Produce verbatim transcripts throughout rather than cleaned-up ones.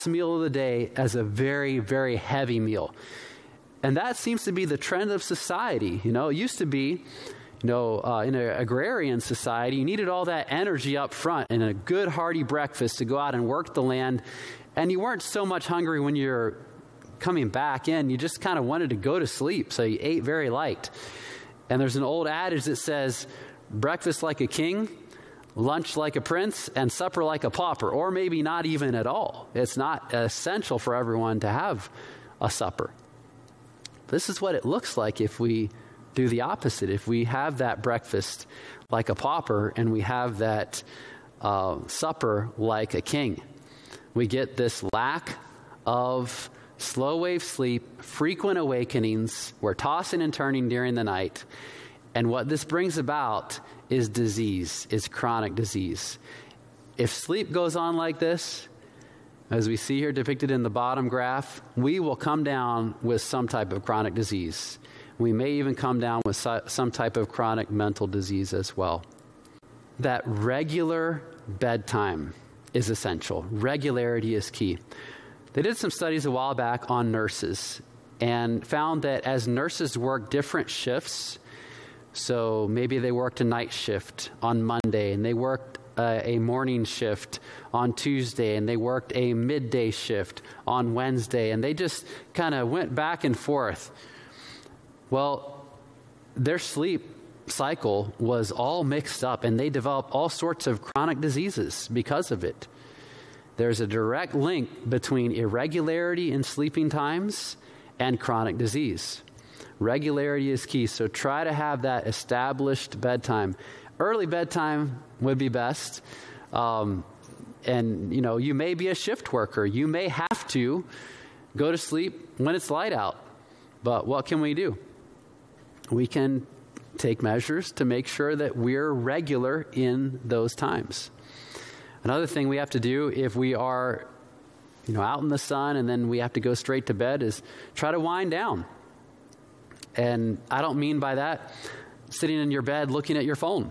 meal of the day as a very, very heavy meal. And that seems to be the trend of society. You know, it used to be, you know, uh, in an agrarian society, you needed all that energy up front and a good hearty breakfast to go out and work the land. And you weren't so much hungry when you're coming back in. You just kind of wanted to go to sleep. So you ate very light. And there's an old adage that says, breakfast like a king, lunch like a prince, and supper like a pauper, or maybe not even at all. It's not essential for everyone to have a supper. This is what it looks like if we do the opposite. If we have that breakfast like a pauper and we have that uh, supper like a king, we get this lack of slow wave sleep, frequent awakenings. We're tossing and turning during the night. And what this brings about is disease, is chronic disease. If sleep goes on like this, as we see here depicted in the bottom graph, we will come down with some type of chronic disease. We may even come down with some type of chronic mental disease as well. That regular bedtime is essential. Regularity is key. They did some studies a while back on nurses and found that as nurses work different shifts, so maybe they worked a night shift on Monday and they worked uh, a morning shift on Tuesday and they worked a midday shift on Wednesday, and they just kind of went back and forth. Well, their sleep cycle was all mixed up and they developed all sorts of chronic diseases because of it. There's a direct link between irregularity in sleeping times and chronic disease. Regularity is key, so try to have that established bedtime. Early bedtime would be best. Um, and, you know, you may be a shift worker. You may have to go to sleep when it's light out. But what can we do? We can take measures to make sure that we're regular in those times. Another thing we have to do if we are, you know, out in the sun and then we have to go straight to bed is try to wind down. And I don't mean by that sitting in your bed looking at your phone.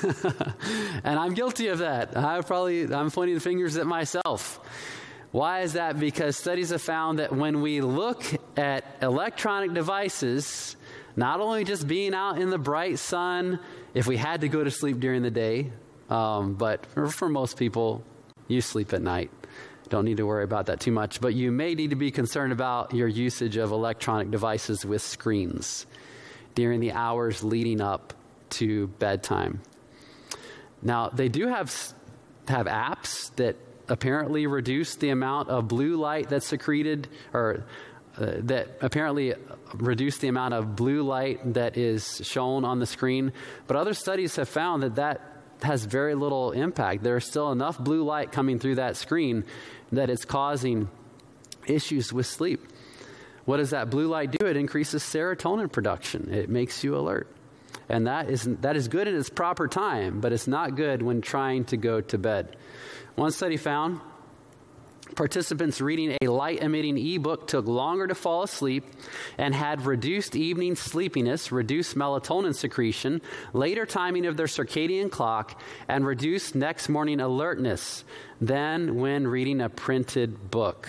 And I'm guilty of that. I probably, I'm pointing the fingers at myself. Why is that? Because studies have found that when we look at electronic devices, not only just being out in the bright sun, if we had to go to sleep during the day, um, but for, for most people, you sleep at night. Don't need to worry about that too much, but you may need to be concerned about your usage of electronic devices with screens during the hours leading up to bedtime. Now, they do have, have apps that apparently reduce the amount of blue light that's secreted, or uh, that apparently reduce the amount of blue light that is shown on the screen. But other studies have found that that has very little impact. There's still enough blue light coming through that screen that it's causing issues with sleep. What does that blue light do? It increases serotonin production. It makes you alert. And that is, that is good in its proper time, but it's not good when trying to go to bed. One study found participants reading a light-emitting ebook took longer to fall asleep and had reduced evening sleepiness, reduced melatonin secretion, later timing of their circadian clock, and reduced next morning alertness than when reading a printed book.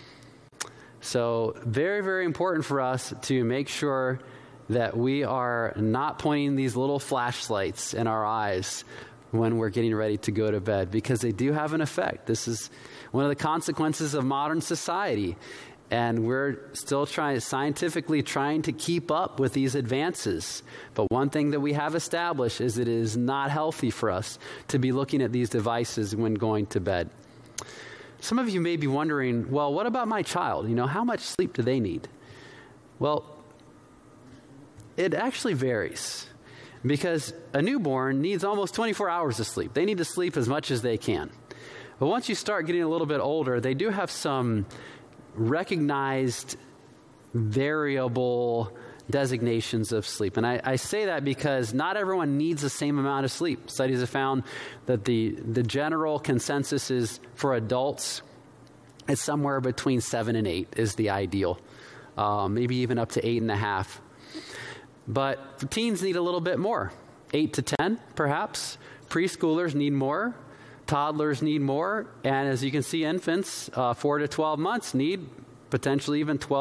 So very, very important for us to make sure that we are not pointing these little flashlights in our eyes when we're getting ready to go to bed, because they do have an effect. This is one of the consequences of modern society, and we're still trying, scientifically trying to keep up with these advances. But one thing that we have established is it is not healthy for us to be looking at these devices when going to bed. Some of you may be wondering, well, what about my child? You know, how much sleep do they need? Well, it actually varies, because a newborn needs almost twenty-four hours of sleep. They need to sleep as much as they can. But once you start getting a little bit older, they do have some recognized variable designations of sleep. And I, I say that because not everyone needs the same amount of sleep. Studies have found that the, the general consensus is for adults, it's somewhere between seven and eight is the ideal, um, maybe even up to eight and a half. But teens need a little bit more, eight to ten perhaps. Preschoolers need more. toddlers need more. And as you can see, infants, uh, four to twelve months need potentially even twelve